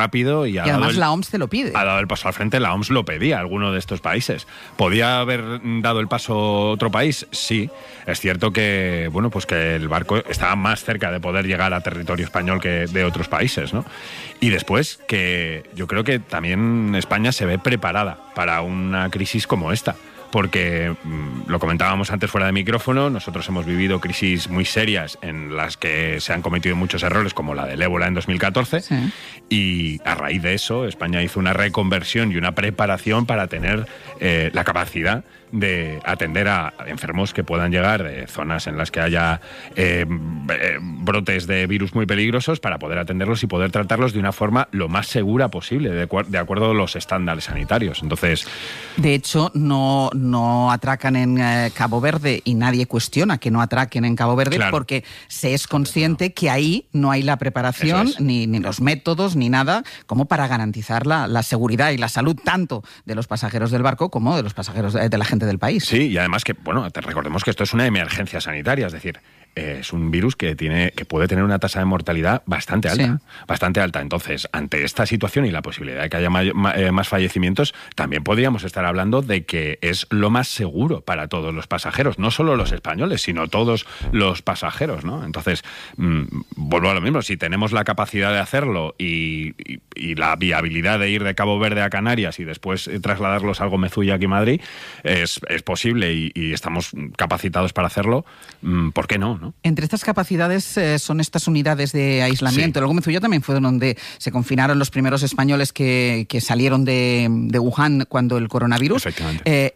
rápido y además la OMS te lo pide. Ha dado el paso al frente, la OMS lo pedía, alguno de estos países. ¿Podía haber dado el paso otro país? Sí. Es cierto que, bueno, pues que el barco estaba más cerca de poder llegar a territorio español que de otros países, ¿no? Y después, que yo creo que también España se ve preparada para una crisis como esta. Porque lo comentábamos antes fuera de micrófono, nosotros hemos vivido crisis muy serias en las que se han cometido muchos errores, como la del ébola en 2014, sí. Y a raíz de eso España hizo una reconversión y una preparación para tener la capacidad de atender a enfermos que puedan llegar de zonas en las que haya brotes de virus muy peligrosos, para poder atenderlos y poder tratarlos de una forma lo más segura posible, de acuerdo a los estándares sanitarios. Entonces, de hecho, no atracan en Cabo Verde, y nadie cuestiona que no atraquen en Cabo Verde, claro, porque se es consciente que ahí no hay la preparación, ni los métodos, ni nada, como para garantizar la seguridad y la salud tanto de los pasajeros del barco como de los pasajeros de la gente del país. Sí, y además que, bueno, recordemos que esto es una emergencia sanitaria, es decir, es un virus que puede tener una tasa de mortalidad bastante alta, sí, bastante alta. Entonces, ante esta situación y la posibilidad de que haya más fallecimientos, también podríamos estar hablando de que es lo más seguro para todos los pasajeros, no solo los españoles, sino todos los pasajeros, ¿no? Entonces, vuelvo a lo mismo, si tenemos la capacidad de hacerlo y la viabilidad de ir de Cabo Verde a Canarias y después trasladarlos a Gómez-Ulla aquí en Madrid, es posible y estamos capacitados para hacerlo, ¿por qué no? Entre estas capacidades son estas unidades de aislamiento. Sí. El Gómez-Ulla también fue donde se confinaron los primeros españoles que salieron de Wuhan cuando el coronavirus. Efectivamente.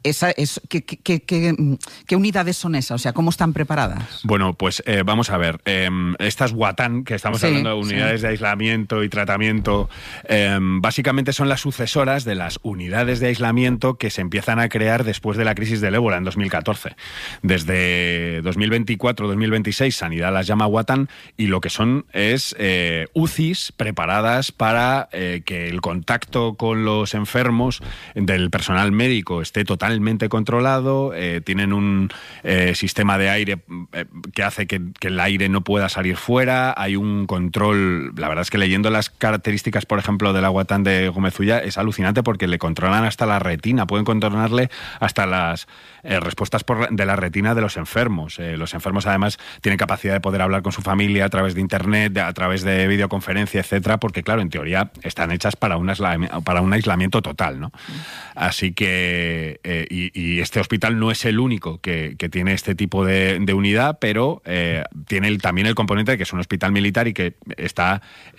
¿Qué unidades son esas? O sea, ¿cómo están preparadas? Bueno, pues vamos a ver. Estas WATAN, que estamos hablando de unidades de aislamiento y tratamiento, básicamente son las sucesoras de las unidades de aislamiento que se empiezan a crear después de la crisis del ébola en 2014. Desde 2024-2026, Sanidad las llama WATAN, y lo que son es UCIs preparadas para que el contacto con los enfermos del personal médico esté totalmente controlado, tienen un sistema de aire que hace que el aire no pueda salir fuera, hay un control. La verdad es que leyendo las características, por ejemplo, del WATAN de Gómez-Ulla, es alucinante porque le controlan hasta la retina, pueden controlarle hasta las respuestas de la retina de los enfermos. Los enfermos además tienen capacidad de poder hablar con su familia a través de internet, a través de videoconferencia, etcétera, porque claro, en teoría están hechas para un aislamiento total, ¿no? Así que y este hospital no es el único que tiene este tipo de unidad, pero tiene también el componente de que es un hospital militar y que está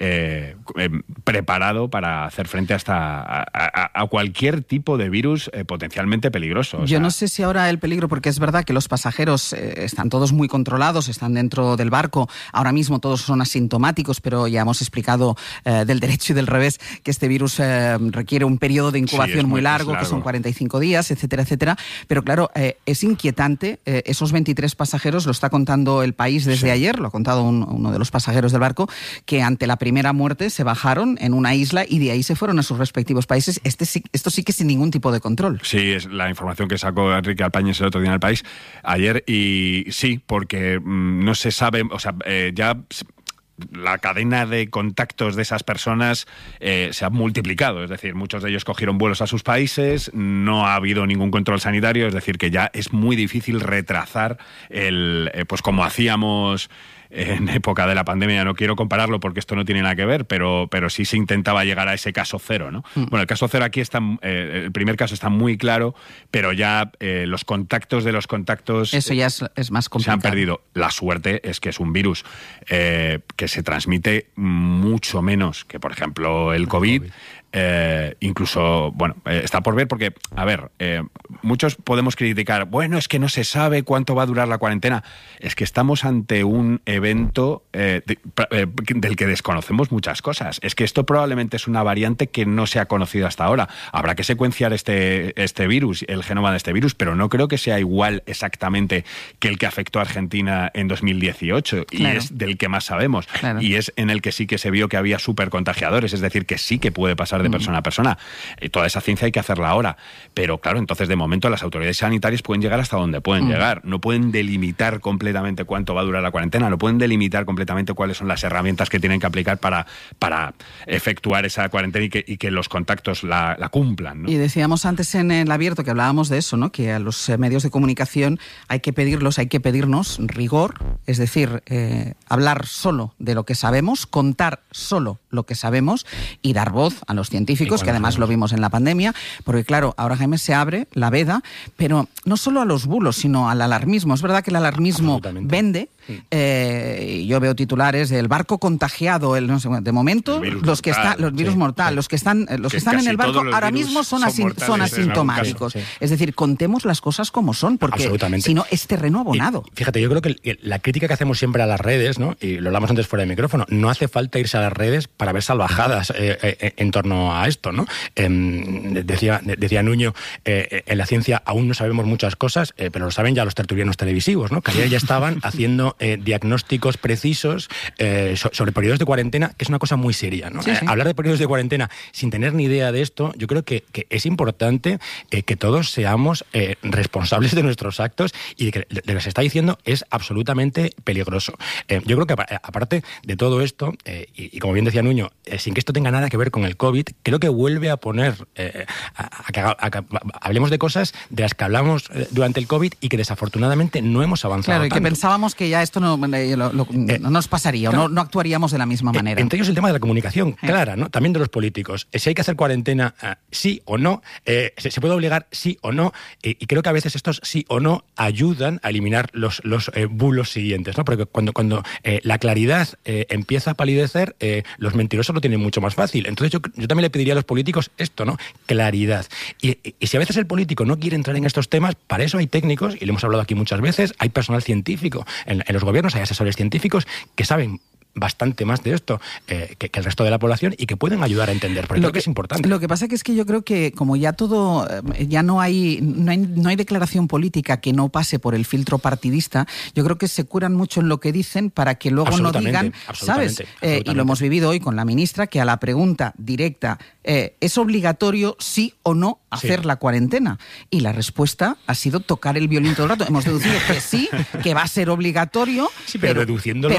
preparado para hacer frente a cualquier tipo de virus potencialmente peligroso. Yo no sé si ahora el peligro, porque es verdad que los pasajeros están todos muy controlados, están dentro del barco, ahora mismo todos son asintomáticos, pero ya hemos explicado del derecho y del revés que este virus requiere un periodo de incubación muy largo, que son 45 días, etcétera, etcétera. Pero claro, es inquietante. Esos 23 pasajeros, lo está contando El País desde ayer, lo ha contado uno de los pasajeros del barco, que ante la primera muerte se bajaron en una isla y de ahí se fueron a sus respectivos países. Esto sí que sin ningún tipo de control. Sí, es la información que sacó Enrique Alpáñez el otro día en El País ayer, y sí, porque no se sabe, o sea, ya la cadena de contactos de esas personas se ha multiplicado, es decir, muchos de ellos cogieron vuelos a sus países, no ha habido ningún control sanitario, es decir, que ya es muy difícil retrasar pues como hacíamos en época de la pandemia. No quiero compararlo porque esto no tiene nada que ver, pero sí se intentaba llegar a ese caso cero, ¿no? Bueno, el caso cero aquí está, el primer caso está muy claro, pero ya los contactos de los contactos... Eso ya es más complicado. Se han perdido. La suerte es que es un virus que se transmite mucho menos que, por ejemplo, el COVID. Incluso, bueno, está por ver porque, a ver, muchos podemos criticar, bueno, es que no se sabe cuánto va a durar la cuarentena. Es que estamos ante un evento del que desconocemos muchas cosas. Es que esto probablemente es una variante que no se ha conocido hasta ahora. Habrá que secuenciar este virus, el genoma de este virus, pero no creo que sea igual exactamente que el que afectó a Argentina en 2018, claro. Y es del que más sabemos, claro. Y es en el que sí que se vio que había supercontagiadores, es decir, que sí que puede pasar de persona a persona. Toda esa ciencia hay que hacerla ahora. Pero claro, entonces de momento las autoridades sanitarias pueden llegar hasta donde pueden llegar. No pueden delimitar completamente cuánto va a durar la cuarentena, no pueden delimitar completamente cuáles son las herramientas que tienen que aplicar para efectuar esa cuarentena y que los contactos la cumplan, ¿no? Y decíamos antes en el abierto que hablábamos de eso, ¿no? Que a los medios de comunicación hay que pedirnos rigor, es decir, hablar solo de lo que sabemos, contar solo lo que sabemos y dar voz a los científicos, que además lo vimos en la pandemia, porque claro, ahora, Jaime, se abre la veda, pero no solo a los bulos, sino al alarmismo. Es verdad que el alarmismo vende. Yo veo titulares del barco contagiado, no sé, de momento los virus mortal, los que están en el barco ahora mismo son asintomáticos. Es decir, contemos las cosas como son, porque si no es terreno abonado. Y fíjate, yo creo que la crítica que hacemos siempre a las redes, ¿no? Y lo hablamos antes fuera de micrófono, no hace falta irse a las redes para ver salvajadas en torno a esto, ¿no? Decía Nuño, en la ciencia aún no sabemos muchas cosas, pero lo saben ya los tertulianos televisivos, ¿no? Que ayer ya estaban haciendo diagnósticos precisos sobre periodos de cuarentena, que es una cosa muy seria, ¿no? Sí. Hablar de periodos de cuarentena sin tener ni idea de esto, yo creo que es importante que todos seamos responsables de nuestros actos y de que lo que se está diciendo es absolutamente peligroso. Yo creo que aparte de todo esto, y como bien decía Nuño, sin que esto tenga nada que ver con el COVID, creo que vuelve a poner a que hablemos de cosas de las que hablamos durante el COVID y que desafortunadamente no hemos avanzado tanto. Y que pensábamos que ya esto no nos pasaría, claro, o no actuaríamos de la misma manera. Entre ellos el tema de la comunicación clara, ¿no? También de los políticos. Si hay que hacer cuarentena, sí o no, se puede obligar sí o no, y creo que a veces estos sí o no ayudan a eliminar los bulos siguientes, ¿no? Porque cuando la claridad empieza a palidecer, los mentirosos lo tienen mucho más fácil. Entonces yo también le pediría a los políticos esto, ¿no? Claridad. Y si a veces el político no quiere entrar en estos temas, para eso hay técnicos, y lo hemos hablado aquí muchas veces, hay personal científico en los gobiernos, hay asesores científicos que saben bastante más de esto que el resto de la población y que pueden ayudar a entender, porque creo que es importante. Lo que pasa es que yo creo que como ya todo, ya no hay declaración política que no pase por el filtro partidista, yo creo que se curan mucho en lo que dicen para que luego no digan, ¿sabes? Y lo hemos vivido hoy con la ministra, que a la pregunta directa, ¿es obligatorio sí o no hacer la cuarentena? Y la respuesta ha sido tocar el violín todo el rato. Hemos deducido que sí, que va a ser obligatorio, sí, pero deduciéndolo.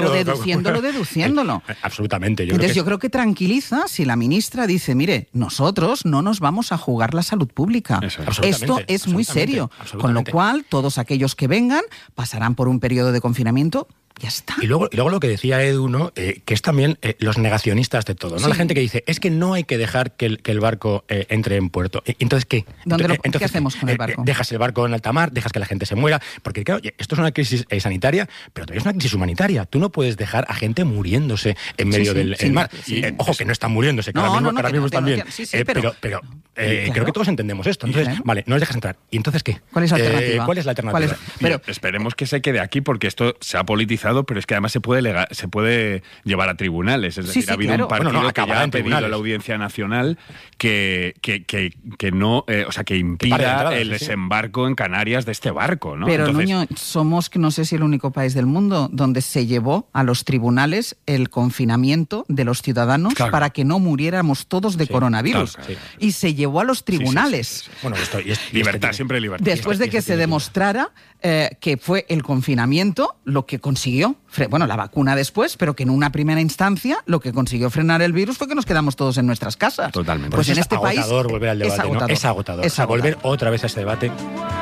Absolutamente. Yo creo que tranquiliza si la ministra dice, mire, nosotros no nos vamos a jugar la salud pública. Esto es muy serio. Con lo cual, todos aquellos que vengan pasarán por un periodo de confinamiento. Ya está. Y luego lo que decía Edu, ¿no? Que es también los negacionistas de todo, ¿no? Sí. La gente que dice, es que no hay que dejar que el barco entre en puerto. Entonces, ¿qué? ¿Qué hacemos con el barco? Dejas el barco en alta mar, dejas que la gente se muera, porque claro, esto es una crisis sanitaria, pero también es una crisis humanitaria. Tú no puedes dejar a gente muriéndose en medio del mar. Ojo, que no están muriéndose, que ahora mismo están bien. Pero claro. Creo que todos entendemos esto. Entonces, vale, no les dejas entrar. ¿Y entonces qué? ¿Cuál es la alternativa? ¿Cuál es la alternativa? Pero esperemos que se quede aquí, porque esto se ha politizado, pero es que además se puede llevar a tribunales. Es decir, ha habido un partido que ya ha pedido a la Audiencia Nacional que no, o sea, que impida el desembarco en Canarias de este barco, ¿no? Pero, Nuño, somos, no sé si el único país del mundo donde se llevó a los tribunales el confinamiento de los ciudadanos para que no muriéramos todos de coronavirus. Y se llevó a los tribunales. Sí. Bueno, libertad, siempre libertad. Después de que se demostrara que fue el confinamiento lo que consiguió, la vacuna después, pero que en una primera instancia lo que consiguió frenar el virus fue que nos quedamos todos en nuestras casas. Totalmente. Pues en este país volver al debate, ¿no? Es agotador. Volver otra vez a ese debate.